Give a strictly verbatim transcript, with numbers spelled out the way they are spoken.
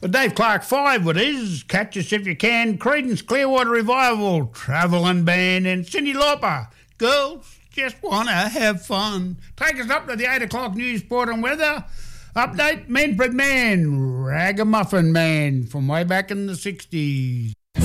The Dave Clark Five with his Catch Us If You Can, Creedence Clearwater Revival, Travelling Band, and Cyndi Lauper. Girls just want to have fun. Take us up to the eight o'clock news, sport and weather. Update, Manfred Mann, Ragamuffin Man from way back in the sixties.